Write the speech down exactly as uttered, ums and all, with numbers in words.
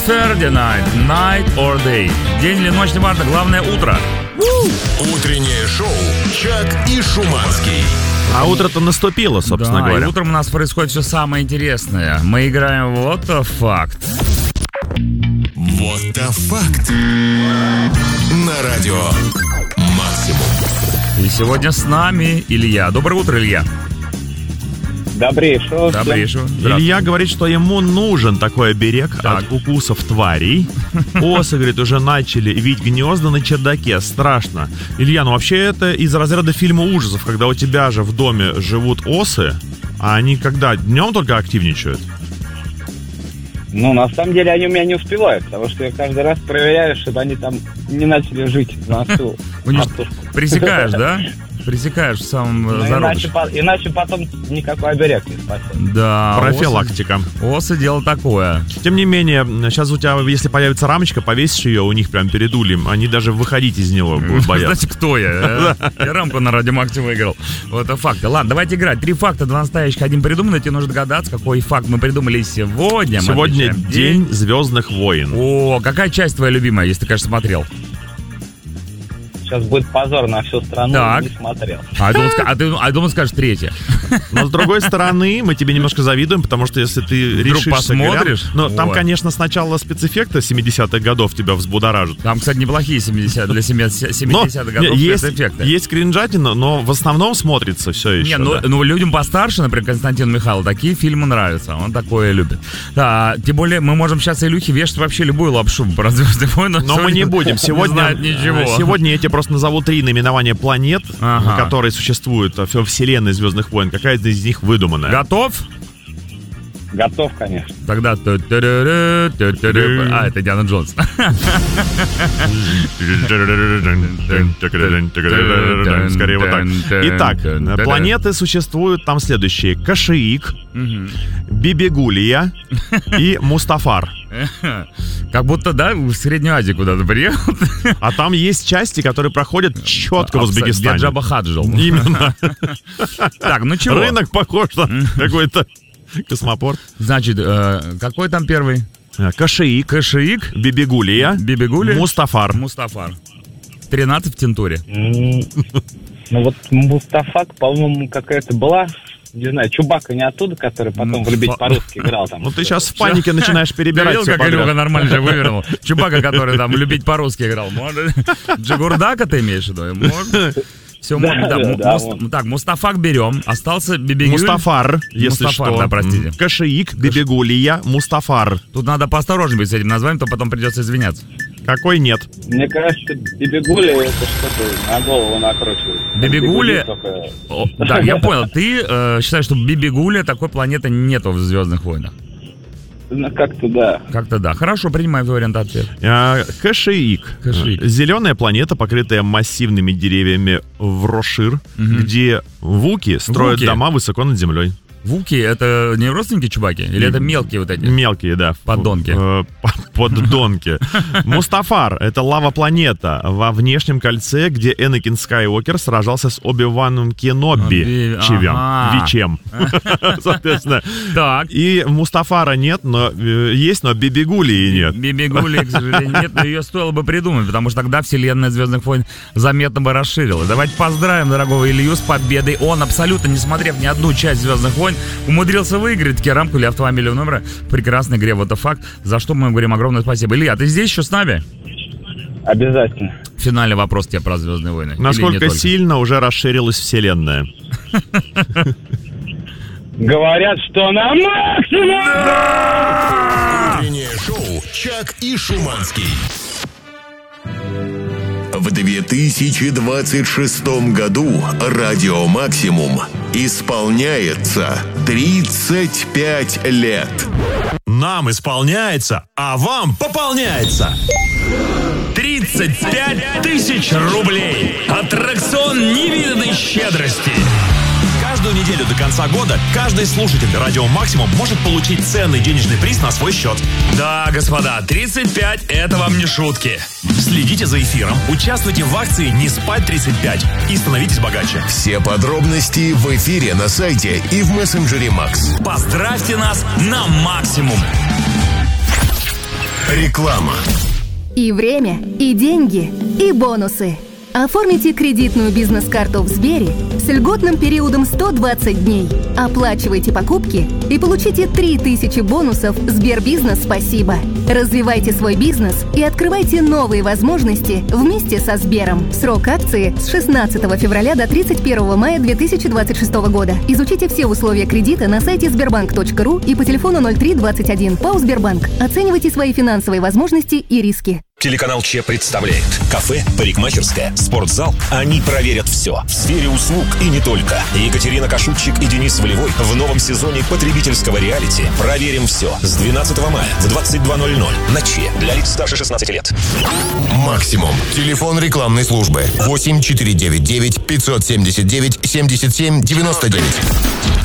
Thursday night, night or day. День или ночь, неважно, главное утро. Утреннее шоу «Чак и Шуманский». А утро-то наступило, собственно да, говоря. И утром у нас происходит все самое интересное. Мы играем в What the Fact. What the Fact. На радио Максимум. И сегодня с нами Илья. Доброе утро, Илья. Добрейшего. Добрейшего. Илья говорит, что ему нужен такой оберег Так. от укусов тварей. Осы, говорит, уже начали вить гнезда на чердаке. Страшно. Илья, ну вообще это из разряда фильма ужасов, когда у тебя же в доме живут осы, а они когда? Днем только активничают? Ну, на самом деле, они у меня не успевают, потому что я каждый раз проверяю, чтобы они там не начали жить на всю картошку. Пресекаешь, да? Пресекаешь в самом Ну, зародыше. иначе, по- иначе потом никакой оберег не спасет. Да. Профилактика. Осы, осы дело такое. Тем не менее, сейчас у тебя, если появится рамочка, повесишь ее у них прям перед ульем, они даже выходить из него будут бояться. Знаете, кто я? а? Я рамку на Радио Максимум выиграл. Вот это факты. Ладно, давайте играть. Три факта, два настоящих, один придуманный. Тебе нужно догадаться, какой факт мы придумали сегодня. Мы Сегодня отвечаем. день Звездных войн. О, какая часть твоя любимая, если ты, конечно, смотрел? Сейчас будет позор на всю страну, Так. не смотрел. А я думал, ска- а ты, а я думал, скажешь третья. Но с другой стороны, мы тебе немножко завидуем, потому что если ты Вдруг решишься... посмотришь? глянуть- Но там, Ой. конечно, сначала спецэффекты семидесятых годов тебя взбудоражат. Там, кстати, неплохие семидесятые для Но семидесятых годов есть, спецэффекты. есть кринжатина, но в основном смотрится все еще. Не, ну, да. ну людям постарше, например, Константину Михайлову, такие фильмы нравятся. Он такое любит. Да, тем более мы можем сейчас Илюхе вешать вообще любую лапшу про «Звездные войны». Но мы не будем. Сегодня, Не знает ничего. сегодня я тебе просто назову три наименования планет, Ага. которые существуют во вселенной Звездных войн. Какая из них выдуманная? Готов? Готов, конечно. Тогда... ту-ту-ру-ру, ту-ту-ру. А, это Диана Джонс. Скорее вот так. Итак, планеты существуют там следующие. Кашиик, Бибигулия и Мустафар. Как будто, да, в Среднюю Азию куда-то приехал. А там есть части, которые проходят четко в Узбекистане. Где Джаба Хат жил. Именно. Так, ну чего? Рынок похож на какой-то космопорт. Значит, э, какой там первый? Кашиик, Кашиик, Бибигулия, Бибигули, Мустафар. Мустафар. тринадцать в тинтуре. М, Ну вот Мустафак, по-моему, какая-то была, не знаю, Чубака не оттуда, который потом Ну, в «Любить фа- по-русски» играл там. Ну ты сейчас в панике начинаешь перебирать Видел, все как Илюха подряд. нормально же вывернул? Чубака, который там «Любить по-русски» играл. Может, Джигурдака ты имеешь в виду? Может. Все, Да, да, да, му- да, мус- он. так, Мустафак берем. Остался Бибигуль. Мустафар, если Мустафар, что. да, простите. М, Кашиик, Бибигулия, Мустафар. Тут надо поосторожнее быть с этим названием, то потом придется извиняться. Какой нет? Мне кажется, Бибигуля это что-то на голову накручивает. Бибигуля? Только- О, да, я понял. Ты э, считаешь, что Бибигуля такой планеты нету в «Звездных войнах»? Ну, как-то да. Как-то да. Хорошо, принимаем твой вариант ответа. А, Кашиик. Кашиик. Зеленая планета, покрытая массивными деревьями Врошир, где вуки строят Вуки. дома высоко над землей. Вуки — это не родственники Чубаки? Или это мелкие вот эти? Мелкие, да. Поддонки. Э, по- Поддонки. Мустафар — это лава-планета во внешнем кольце, где Энакин Скайуокер сражался с Оби-Ваном Кеноби. Оби- Чевем. ага. Вичем. Соответственно. Так. И Мустафара нет, но э, есть, но Бибигулии нет. Бибигули, к сожалению, нет, но ее стоило бы придумать, потому что тогда вселенная «Звездных войн» заметно бы расширилась. Давайте поздравим дорогого Илью с победой. Он, абсолютно не смотрев ни одну часть «Звездных войн», умудрился выиграть таки рамку или автомобильного номера в прекрасной игре «Вот the Fact», за что мы говорим огромное спасибо. Илья, ты здесь еще с нами? Обязательно. Финальный вопрос тебе про «Звездные войны». Или не Насколько только? сильно уже расширилась вселенная? Говорят, что на максимум! Утреннее шоу «Чак и Шуманский». В две тысячи двадцать шестом году Радио Максимум исполняется тридцать пять лет. Нам исполняется, а вам пополняется. тридцать пять тысяч рублей. Аттракцион невиданной щедрости. Каждую неделю до конца года каждый слушатель Радио Максимум может получить ценный денежный приз на свой счет. Да, господа, тридцать пять — это вам не шутки. Следите за эфиром, участвуйте в акции «Не спать тридцать пять» и становитесь богаче. Все подробности в эфире на сайте и в мессенджере Макс. Поздравьте нас на максимум. Реклама. И время, и деньги, и бонусы. Оформите кредитную бизнес-карту в Сбере с льготным периодом сто двадцать дней. Оплачивайте покупки и получите три тысячи бонусов Сбербизнес «Спасибо». Развивайте свой бизнес и открывайте новые возможности вместе со Сбером. Срок акции с шестнадцатого февраля до тридцать первого мая две тысячи двадцать шестого года. Изучите все условия кредита на сайте сбербанк точка ру и по телефону ноль три двадцать один. ПАО «Сбербанк». Оценивайте свои финансовые возможности и риски. Телеканал Че представляет. Кафе, парикмахерская, спортзал. Они проверят все. В сфере услуг и не только. Екатерина Кашубчик и Денис Валевой в новом сезоне потребительского реалити «Проверим все» с двенадцатого мая в двадцать два ноль ноль на Че для лиц старше шестнадцати лет. Максимум. Телефон рекламной службы восемь четыре девять девять пятьсот семьдесят девять семьдесят семь девяносто девять.